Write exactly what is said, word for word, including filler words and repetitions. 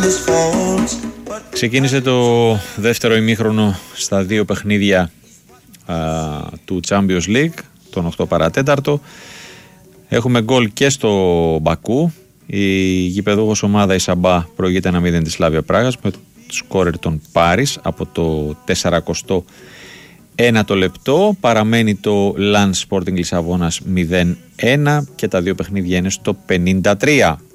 Ξεκίνησε το δεύτερο ημίχρονο στα δύο παιχνίδια α, του Champions League, τον οκτώ παρατέταρτο. Έχουμε γκολ και στο Μπακού. Η γηπεδούχος ομάδα η Σαμπά προηγείται ένα μηδέν της Σλάβια Πράγας με σκόρερ τον Πάρις από το σαρανταεστό ένατο λεπτό. Παραμένει το Lens Sporting Λισαβόνας μηδέν ένα και τα δύο παιχνίδια είναι στο πενήντα τρία.